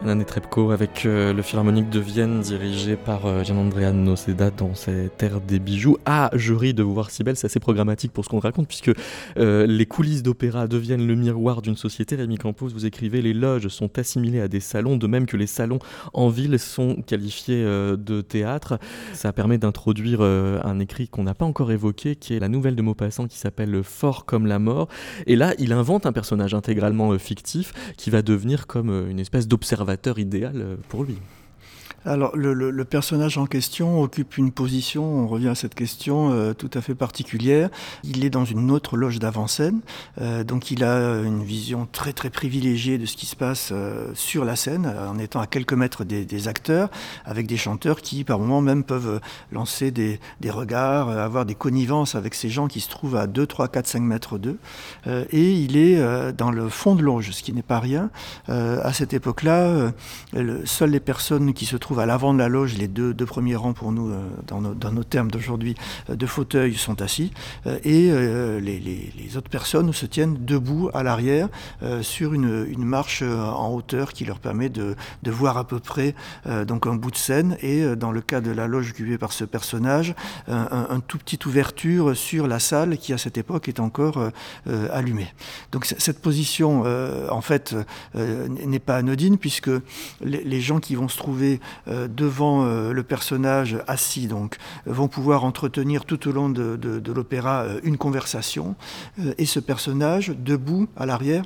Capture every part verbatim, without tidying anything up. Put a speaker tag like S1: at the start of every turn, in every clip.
S1: Nanné Trepko avec euh, le Philharmonique de Vienne dirigé par euh, Gian-Andrea Noseda dans cette terre des bijoux. Ah, je ris de vous voir si belle, c'est assez programmatique pour ce qu'on raconte puisque euh, les coulisses d'opéra deviennent le miroir d'une société. Rémi Campos, vous écrivez, les loges sont assimilées à des salons, de même que les salons en ville sont qualifiés euh, de théâtre. Ça permet d'introduire euh, un écrit qu'on n'a pas encore évoqué, qui est la nouvelle de Maupassant qui s'appelle Fort comme la mort. Et là, il invente un personnage intégralement euh, fictif qui va devenir comme euh, une espèce d'observateur idéal pour lui.
S2: Alors, le, le, le personnage en question occupe une position, on revient à cette question, euh, tout à fait particulière. Il est dans une autre loge d'avant-scène, euh, donc il a une vision très très privilégiée de ce qui se passe euh, sur la scène, en étant à quelques mètres des, des acteurs, avec des chanteurs qui, par moments même, peuvent lancer des, des regards, avoir des connivences avec ces gens qui se trouvent à deux, trois, quatre, cinq mètres d'eux. Euh, et il est euh, dans le fond de loge, ce qui n'est pas rien. Euh, à cette époque-là, euh, le, seules les personnes qui se trouvent à l'avant de la loge, les deux, deux premiers rangs pour nous, euh, dans, nos, dans nos termes d'aujourd'hui, euh, de fauteuils sont assis, euh, et euh, les, les, les autres personnes se tiennent debout à l'arrière euh, sur une, une marche euh, en hauteur qui leur permet de, de voir à peu près euh, donc un bout de scène, et euh, dans le cas de la loge occupée par ce personnage, un, un, un tout petite ouverture sur la salle qui à cette époque est encore euh, euh, allumée. Donc c- cette position euh, en fait euh, n'est pas anodine, puisque les, les gens qui vont se trouver Euh, devant euh, le personnage assis, donc, vont pouvoir entretenir tout au long de, de, de l'opéra euh, une conversation, euh, et ce personnage, debout à l'arrière,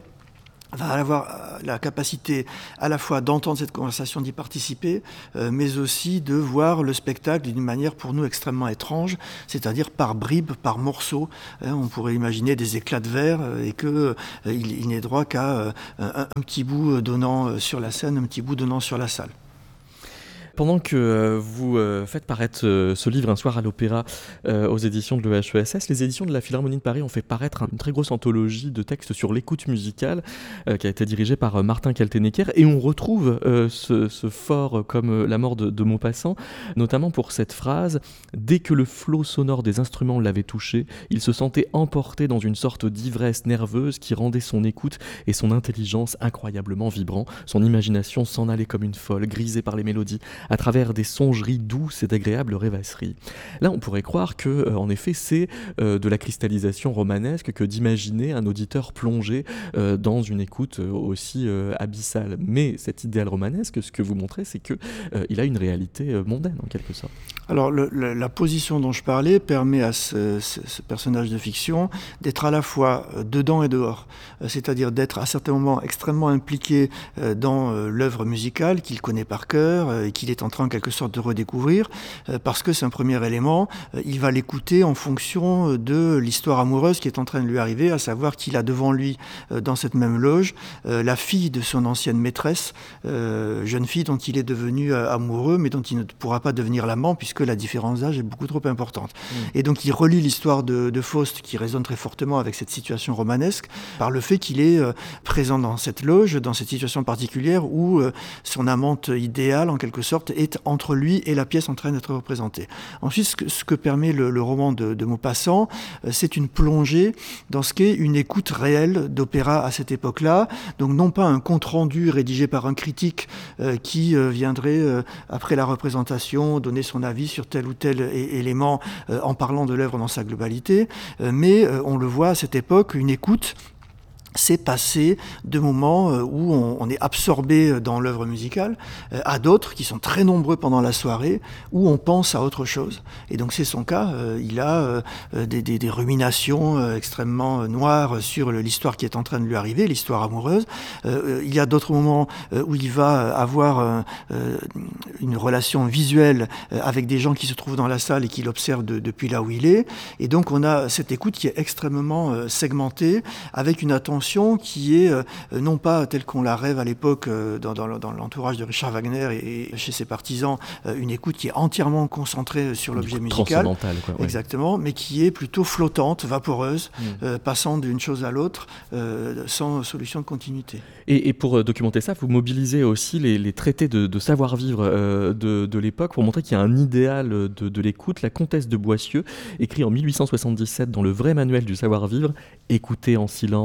S2: va avoir la capacité à la fois d'entendre cette conversation, d'y participer, euh, mais aussi de voir le spectacle d'une manière pour nous extrêmement étrange, c'est-à-dire par bribes, par morceaux. Hein, on pourrait imaginer des éclats de verre euh, et qu'il euh, il n'est droit qu'à euh, un, un petit bout donnant sur la scène, un petit bout donnant sur la salle.
S1: Pendant que euh, vous euh, faites paraître euh, ce livre Un soir à l'opéra euh, aux éditions de l'E H E S S, les éditions de la Philharmonie de Paris ont fait paraître une très grosse anthologie de textes sur l'écoute musicale euh, qui a été dirigée par euh, Martin Kaltenecker, et on retrouve euh, ce, ce fort comme euh, la mort de, de Maupassant, notamment pour cette phrase « Dès que le flot sonore des instruments l'avait touché, il se sentait emporté dans une sorte d'ivresse nerveuse qui rendait son écoute et son intelligence incroyablement vibrants. Son imagination s'en allait comme une folle, grisée par les mélodies, à travers des songeries douces et d'agréables rêvasseries. » Là, on pourrait croire que, euh, en effet, c'est euh, de la cristallisation romanesque que d'imaginer un auditeur plongé euh, dans une écoute euh, aussi euh, abyssale. Mais cet idéal romanesque, ce que vous montrez, c'est que euh, il a une réalité euh, mondaine, en quelque sorte.
S2: Alors, le, le, la position dont je parlais permet à ce, ce, ce personnage de fiction d'être à la fois dedans et dehors. C'est-à-dire d'être à certains moments extrêmement impliqué dans l'œuvre musicale qu'il connaît par cœur et qu'il est en train en quelque sorte de redécouvrir, parce que c'est un premier élément. Il va l'écouter en fonction de l'histoire amoureuse qui est en train de lui arriver, à savoir qu'il a devant lui, dans cette même loge, la fille de son ancienne maîtresse, jeune fille dont il est devenu amoureux, mais dont il ne pourra pas devenir l'amant, puisque la différence d'âge est beaucoup trop importante. Mmh. Et donc il relie l'histoire de, de Faust, qui résonne très fortement avec cette situation romanesque, par le fait qu'il est euh, présent dans cette loge, dans cette situation particulière où euh, son amante idéale, en quelque sorte, est entre lui et la pièce en train d'être représentée. Ensuite, ce que, ce que permet le, le roman de, de Maupassant, euh, c'est une plongée dans ce qu'est une écoute réelle d'opéra à cette époque-là, donc non pas un compte-rendu rédigé par un critique euh, qui euh, viendrait, euh, après la représentation, donner son avis sur tel ou tel é- élément euh, en parlant de l'œuvre dans sa globalité, euh, mais euh, on le voit à cette époque, une écoute, c'est passer de moments où on, on est absorbé dans l'œuvre musicale à d'autres qui sont très nombreux pendant la soirée où on pense à autre chose. Et donc c'est son cas, euh, il a euh, des, des, des ruminations euh, extrêmement noires sur l'histoire qui est en train de lui arriver, l'histoire amoureuse. Euh, il y a d'autres moments euh, où il va avoir euh, une relation visuelle avec des gens qui se trouvent dans la salle et qui l'observent de, depuis là où il est. Et donc on a cette écoute qui est extrêmement euh, segmentée, avec une attention qui est euh, non pas telle qu'on la rêve à l'époque euh, dans, dans, dans l'entourage de Richard Wagner et, et chez ses partisans, euh, une écoute qui est entièrement concentrée sur une l'objet musical,
S1: transcendantale, quoi, ouais.
S2: Exactement, mais qui est plutôt flottante, vaporeuse, mmh. euh, passant d'une chose à l'autre euh, sans solution de continuité.
S1: Et, et pour euh, documenter ça, vous mobilisez aussi les, les traités de, de savoir-vivre euh, de, de l'époque pour montrer qu'il y a un idéal de, de l'écoute. La Comtesse de Boissieu, écrit en mille huit cent soixante-dix-sept dans le vrai manuel du savoir-vivre, écouter en silence,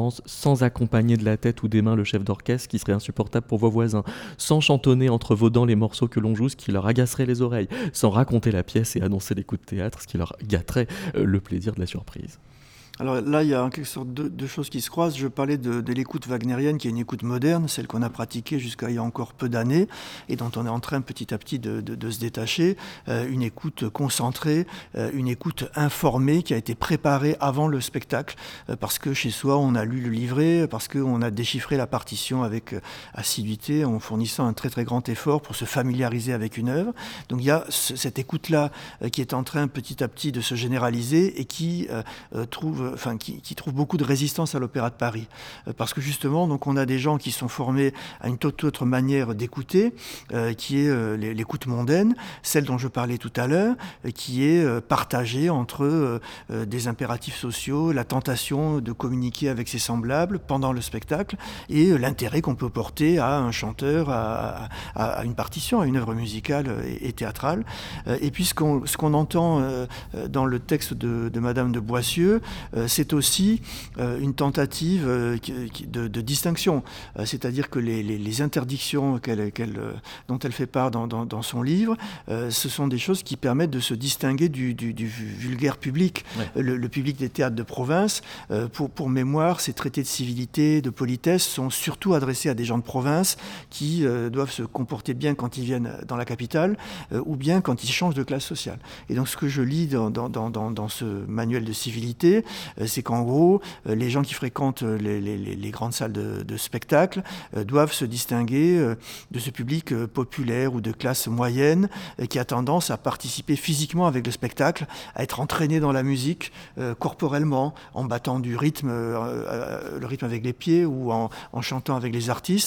S1: sans accompagner de la tête ou des mains le chef d'orchestre, ce qui serait insupportable pour vos voisins, sans chantonner entre vos dents les morceaux que l'on joue, ce qui leur agacerait les oreilles, sans raconter la pièce et annoncer les coups de théâtre, ce qui leur gâterait euh, le plaisir de la surprise.
S2: Alors là, il y a en quelque sorte deux, deux choses qui se croisent. Je parlais de, de l'écoute wagnérienne, qui est une écoute moderne, celle qu'on a pratiquée jusqu'à il y a encore peu d'années, et dont on est en train petit à petit de, de, de se détacher. Euh, une écoute concentrée, euh, une écoute informée, qui a été préparée avant le spectacle, euh, parce que chez soi, on a lu le livret, parce qu'on a déchiffré la partition avec euh, assiduité, en fournissant un très très grand effort pour se familiariser avec une œuvre. Donc il y a ce, cette écoute-là euh, qui est en train petit à petit de se généraliser et qui euh, euh, trouve Enfin, qui, qui trouve beaucoup de résistance à l'Opéra de Paris. Euh, parce que justement, donc, on a des gens qui sont formés à une toute autre manière d'écouter, euh, qui est euh, l'écoute mondaine, celle dont je parlais tout à l'heure, euh, qui est euh, partagée entre euh, euh, des impératifs sociaux, la tentation de communiquer avec ses semblables pendant le spectacle, et euh, l'intérêt qu'on peut porter à un chanteur, à, à, à une partition, à une œuvre musicale et, et théâtrale. Euh, et puis ce qu'on, ce qu'on entend euh, dans le texte de, de Madame de Boissieu, c'est aussi une tentative de, de distinction, c'est-à-dire que les, les, les interdictions qu'elle, qu'elle, dont elle fait part dans, dans, dans son livre, ce sont des choses qui permettent de se distinguer du, du, du vulgaire public, ouais. le, le public des théâtres de province. Pour, pour mémoire, ces traités de civilité, de politesse sont surtout adressés à des gens de province qui doivent se comporter bien quand ils viennent dans la capitale ou bien quand ils changent de classe sociale. Et donc ce que je lis dans, dans, dans, dans ce manuel de civilité, c'est qu'en gros, les gens qui fréquentent les, les, les grandes salles de, de spectacle doivent se distinguer de ce public populaire ou de classe moyenne qui a tendance à participer physiquement avec le spectacle, à être entraîné dans la musique corporellement, en battant du rythme, le rythme avec les pieds ou en, en chantant avec les artistes.